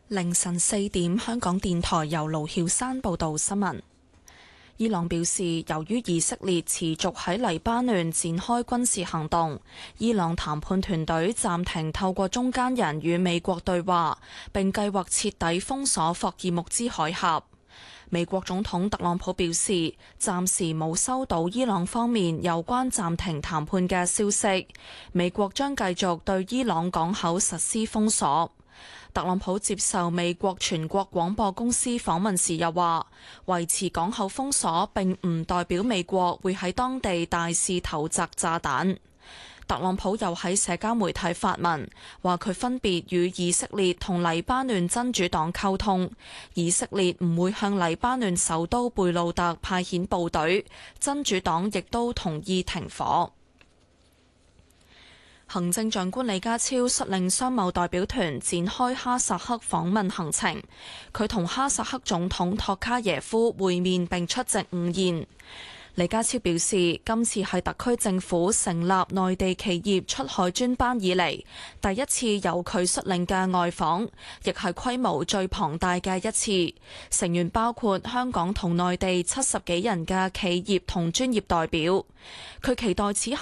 凌晨4點，香港電台由盧曉山報道新聞。伊朗表示，由於以色列持續喺黎巴嫩展開軍事行動，伊朗談判團隊暫停透過中間人與美國對話，並計劃徹底封鎖霍爾木茲海峽。美國總統特朗普表示，暫時冇收到伊朗方面有關暫停談判嘅消息，美國將繼續對伊朗港口實施封鎖。特朗普接受美國全國廣播公司訪問時又話，維持港口封鎖並唔代表美國會喺當地大肆投擲炸彈。特朗普又喺社交媒體發文，話佢分別與以色列同黎巴嫩真主黨溝通，以色列唔會向黎巴嫩首都貝魯特派遣部隊，真主黨亦都同意停火。行政長官李家超率領商貿代表團展開哈薩克訪問行程，佢同哈薩克總統托卡耶夫會面並出席午宴。李家超表示，今次係特區政府成立內地企業出海專班以嚟第一次由佢率領嘅外訪，亦係規模最龐大嘅一次。成員包括香港同內地70幾人嘅企業同專業代表。佢期待此行